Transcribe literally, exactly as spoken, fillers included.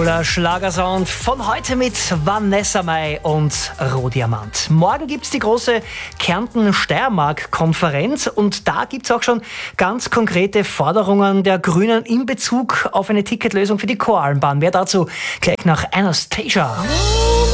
Cooler Schlagersound von heute mit Vanessa Mai und Rohdiamant. Morgen gibt es die große Kärnten-Steiermark-Konferenz und da gibt es auch schon ganz konkrete Forderungen der Grünen in Bezug auf eine Ticketlösung für die Koralmbahn. Mehr dazu gleich nach Anastasia.